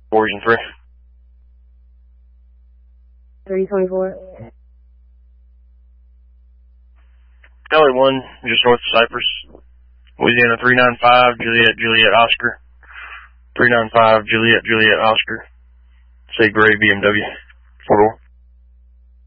Origin 3. 324. Kelly 1, just north of Cypress. Louisiana 395, Juliet, Oscar. 395, Juliet, Oscar. Say gray BMW. 4-door.